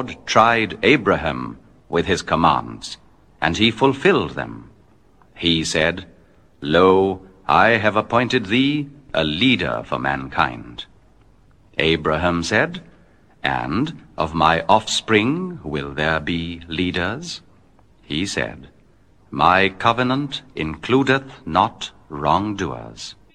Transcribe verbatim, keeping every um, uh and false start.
Lord tried Abraham with his commands, and he fulfilled them. He said, Lo, I have appointed thee a leader for mankind. Abraham said, And of my offspring will there be leaders? He said, My covenant includeth not wrongdoers.